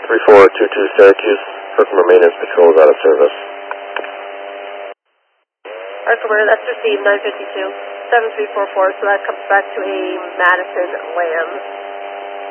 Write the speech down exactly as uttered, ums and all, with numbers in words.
three four two two Syracuse, Herkimer Maintenance Patrol is out of service. Herkimer, that's received nine fifty-two, seven three four four, so that comes back to a Madison Lambs.